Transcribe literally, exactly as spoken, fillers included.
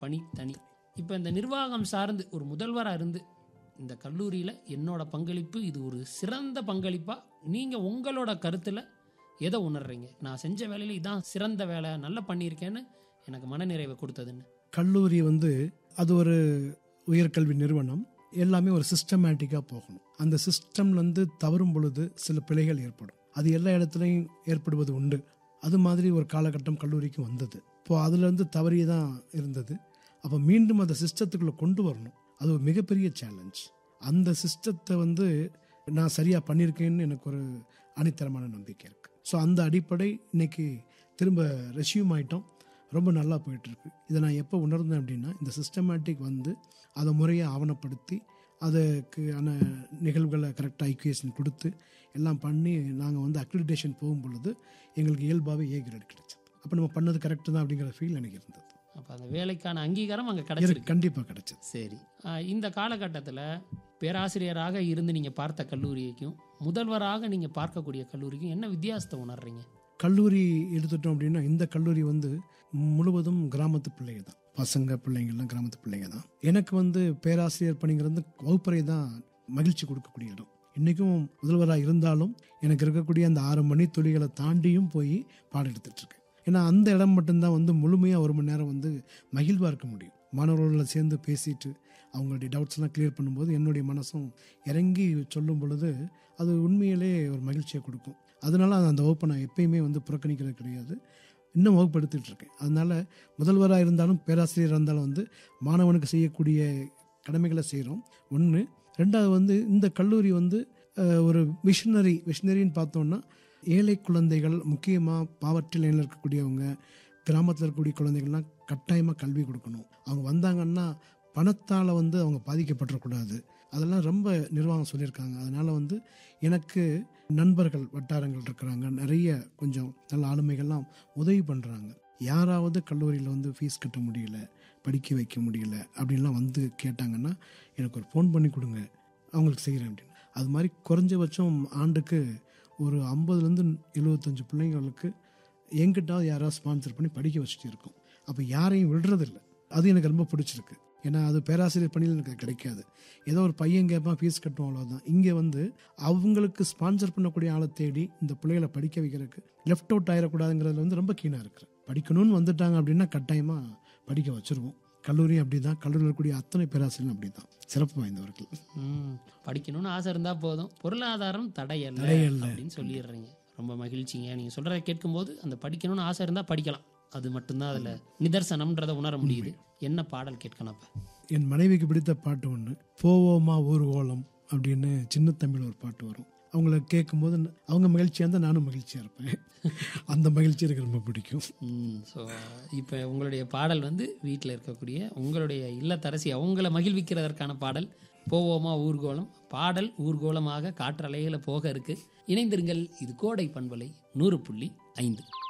பணி தனி. இப்போ இந்த நிர்வாகம் சார்ந்து ஒரு முதல்வராக இருந்து இந்த கல்லூரியில் என்னோட பங்களிப்பு இது ஒரு சிறந்த பங்களிப்பாக நீங்கள் உங்களோட கருத்தில் எதை உணர்றீங்க? நான் செஞ்ச வேலையில் இதான் சிறந்த வேலை, நல்லா பண்ணியிருக்கேன்னு எனக்கு மனநிறைவை கொடுத்ததுன்னு. கல்லூரி வந்து அது ஒரு உயர்கல்வி நிறுவனம், எல்லாமே ஒரு சிஸ்டமேட்டிக்காக போகணும். அந்த சிஸ்டம்லேருந்து தவறும் பொழுது சில பிழைகள் ஏற்படும். அது எல்லா இடத்துலையும் ஏற்படுவது உண்டு. அது மாதிரி ஒரு காலகட்டம் கல்லூரிக்கு வந்தது. இப்போ அதுலேருந்து தவறியே தான் இருந்தது. அப்போ மீண்டும் அந்த சிஸ்டத்துக்குள்ளே கொண்டு வரணும். அது ஒரு மிகப்பெரிய சேலஞ்ச். அந்த சிஸ்டத்தை வந்து நான் சரியாக பண்ணியிருக்கேன்னு எனக்கு ஒரு அணித்தரமான நம்பிக்கை இருக்குது. ஸோ அந்த அடிப்படை இன்னைக்கு திரும்ப ரெஸ்யூம் ஆகிட்டோம், ரொம்ப நல்லா போயிட்டுருக்கு. இதை நான் எப்போ உணர்ந்தேன் அப்படின்னா, இந்த சிஸ்டமேட்டிக் வந்து அதை முறையாக ஆவணப்படுத்தி அதுக்கான நிகழ்வுகளை கரெக்டாக ஐக்யூஎஸ்ன் கொடுத்து எல்லாம் பண்ணி நாங்கள் வந்து அக்ரிடிடேஷன் போகும் பொழுது எங்களுக்கு இயல்பாகவே ஏ கிரேட் கிடைச்சது. அப்போ நம்ம பண்ணது கரெக்டு தான் அப்படிங்கிற ஃபீல் எனக்கு இருந்தது. அப்போ அந்த வேலைக்கான அங்கீகாரம் அங்கே கிடைச்சிருக்கு. கண்டிப்பாக கிடைச்சது. சரி, இந்த காலகட்டத்தில் பேராசிரியராக இருந்து நீங்கள் பார்த்த கல்லூரிக்கும் முதல்வராக நீங்கள் பார்க்கக்கூடிய கல்லூரிக்கும் என்ன வித்தியாசத்தை உணர்றீங்க? கல்லூரி எடுத்துட்டோம் அப்படின்னா, இந்த கல்லூரி வந்து முழுவதும் கிராமத்து பிள்ளைங்க தான், பசங்க பிள்ளைங்கள்லாம் கிராமத்து பிள்ளைங்க தான். எனக்கு வந்து பேராசிரியர் பணிங்கிறது வகுப்பறை தான் மகிழ்ச்சி கொடுக்கக்கூடிய இடம். இன்றைக்கும் முதல்வராக இருந்தாலும் எனக்கு இருக்கக்கூடிய அந்த ஆறு மணி துளிகளை தாண்டியும் போய் பாடம் எடுத்துட்ருக்கேன். ஏன்னா அந்த இடம் மட்டும்தான் வந்து முழுமையாக ஒரு மணி நேரம் வந்து மகிழ்வாக இருக்க முடியும். மாணவர்களோட சேர்ந்து பேசிட்டு அவங்களுடைய டவுட்ஸ்லாம் கிளியர் பண்ணும்போது என்னுடைய மனசும் இறங்கி சொல்லும் பொழுது அது உண்மையிலே ஒரு மகிழ்ச்சியை கொடுக்கும். அதனால அந்த வகுப்பை நான் எப்பயுமே வந்து புறக்கணிக்கிறது கிடையாது, இன்னும் வகுப்படுத்திட்டு இருக்கேன். அதனால் முதல்வராக இருந்தாலும் பேராசிரியராக இருந்தாலும் வந்து மாணவனுக்கு செய்யக்கூடிய கடமைகளை செய்கிறோம் ஒன்று. ரெண்டாவது வந்து இந்த கல்லூரி வந்து ஒரு மிஷனரி மிஷனரின்னு பார்த்தோன்னா, ஏழை குழந்தைகள், முக்கியமாக பாவர்ட்டி லைனில் இருக்கக்கூடியவங்க, கிராமத்தில் இருக்கக்கூடிய குழந்தைகள்லாம் கட்டாயமாக கல்வி கொடுக்கணும். அவங்க வந்தாங்கன்னா பணத்தால் வந்து அவங்க பாதிக்கப்பட்டுறக்கூடாது. அதெல்லாம் ரொம்ப நிர்வாகம் சொல்லியிருக்காங்க. அதனால் வந்து எனக்கு நண்பர்கள் வட்டாரங்கள் இருக்கிறாங்க, நிறைய கொஞ்சம் நல்ல ஆளுமைகள்லாம் உதவி பண்ணுறாங்க. யாராவது கல்லூரியில் வந்து ஃபீஸ் கட்ட முடியல, படிக்க வைக்க முடியல அப்படின்லாம் வந்து கேட்டாங்கன்னா எனக்கு ஒரு ஃபோன் பண்ணி கொடுங்க, அவங்களுக்கு செய்கிறேன் அப்படின்னு. அது மாதிரி குறைஞ்சபட்சம் ஆண்டுக்கு ஒரு ஐம்பதுலேருந்து எழுபத்தஞ்சு பிள்ளைங்களுக்கு எங்கிட்டாவது யாராவது ஸ்பான்சர் பண்ணி படிக்க வச்சுட்டு இருக்கோம். அப்போ யாரையும் விடுறதில்லை. அது எனக்கு ரொம்ப பிடிச்சிருக்கு. ஏன்னா அது பேராசிரியர் பணியில் எனக்கு கிடைக்காது. ஏதோ ஒரு பையன் கேட்பான், ஃபீஸ் கட்டுவோம், அவ்வளோதான். இங்கே வந்து அவங்களுக்கு ஸ்பான்சர் பண்ணக்கூடிய ஆளை தேடி இந்த பிள்ளைகளை படிக்க வைக்கிறதுக்கு லெஃப்ட் அவுட் ஆகிடக்கூடாதுங்கிறதுல வந்து ரொம்ப கீனாக இருக்கிறேன். படிக்கணும்னு வந்துட்டாங்க அப்படின்னா கட்டாயமாக படிக்க வச்சுருவோம். கல்லூரியும் அப்படி தான், கல்லூரியில் இருக்கக்கூடிய அத்தனை பேராசிரியரும் அப்படி தான், சிறப்பு வாய்ந்தவர்கள். படிக்கணும்னு ஆசை இருந்தால் போதும், பொருளாதாரம் தடையல்ல அப்படின்னு சொல்லிடுறீங்க. ரொம்ப மகிழ்ச்சிங்க. நீங்கள் சொல்கிறத கேட்கும்போது அந்த படிக்கணும்னு ஆசை இருந்தால் படிக்கலாம், அது மட்டும்தான் அதில் நிதர்சனம்ன்றதை உணர முடியுது. என்ன பாடல் கேட்கணும் அப்போ? என் மனைவிக்கு பிடித்த பாட்டு ஒன்று, போவோமா ஊர் ஓலம் அப்படின்னு சின்ன தமிழ் ஒரு பாட்டு வரும். அவங்கள கேட்கும்போது அவங்க மகிழ்ச்சியாக இருந்தால் நானும் மகிழ்ச்சியாக இருப்பேன். அந்த மகிழ்ச்சி எனக்கு ரொம்ப பிடிக்கும். ஸோ இப்போ உங்களுடைய பாடல் வந்து வீட்டில் இருக்கக்கூடிய உங்களுடைய இல்லத்தரசி அவங்கள மகிழ்விக்கிறதற்கான பாடல் போவோமா ஊர்கோலம். பாடல் ஊர்கோலமாக காற்றலைகளை போக இருக்கு. இணைந்திருங்கள். இது கோடை பண்பலை நூறு புள்ளி ஐந்து.